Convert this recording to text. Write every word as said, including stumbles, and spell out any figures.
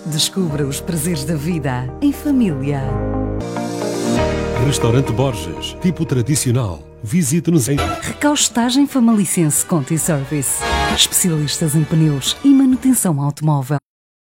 Descubra os prazeres da vida em família. Restaurante Borges, tipo tradicional. Visite-nos em Recaustagem Famalicense Conti Service. Especialistas em pneus e manutenção automóvel.